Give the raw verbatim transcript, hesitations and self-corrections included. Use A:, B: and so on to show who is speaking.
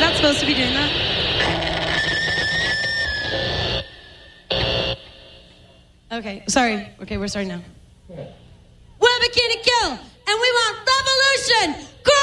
A: not supposed to be doing that. Okay, sorry. Okay, we're starting now. We're Bikini Kill, and we want revolution.